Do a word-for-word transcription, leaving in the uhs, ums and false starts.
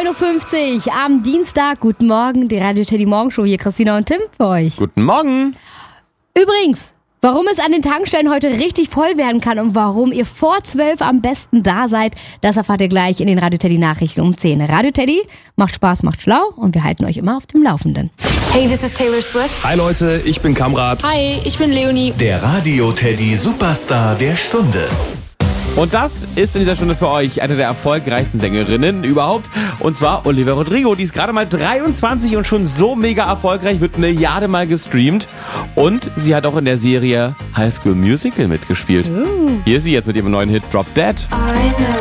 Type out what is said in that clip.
neun Uhr fünfzig am Dienstag. Guten Morgen, die Radio Teddy Morgenshow. Hier Christina und Tim für euch. Guten Morgen. Übrigens, warum es an den Tankstellen heute richtig voll werden kann und warum ihr vor zwölf am besten da seid, das erfahrt ihr gleich in den Radio Teddy Nachrichten um zehn. Radio Teddy macht Spaß, macht schlau und wir halten euch immer auf dem Laufenden. Hey, this is Taylor Swift. Hi Leute, ich bin Kamrat. Hi, ich bin Leonie. Der Radio Teddy Superstar der Stunde. Und das ist in dieser Stunde für euch eine der erfolgreichsten Sängerinnen überhaupt. Und zwar Olivia Rodrigo. Die ist gerade mal dreiundzwanzig und schon so mega erfolgreich, wird Milliardenmal gestreamt. Und sie hat auch in der Serie High School Musical mitgespielt. Uh. Hier ist sie jetzt mit ihrem neuen Hit Drop Dead. I know